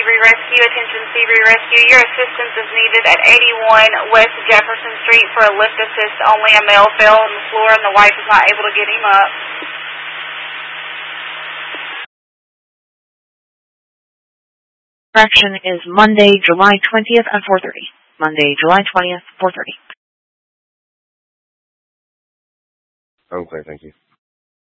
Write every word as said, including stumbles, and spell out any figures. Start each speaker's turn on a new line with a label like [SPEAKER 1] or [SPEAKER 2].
[SPEAKER 1] Seabury Rescue. Attention Seabury Rescue. Your assistance is needed at eighty-one West Jefferson Street for a lift assist only. A male fell on the floor and the wife is not able to get him up.
[SPEAKER 2] Correction is Monday, July twentieth at four thirty. Monday, July twentieth, four thirty.
[SPEAKER 3] I'm clear, thank you.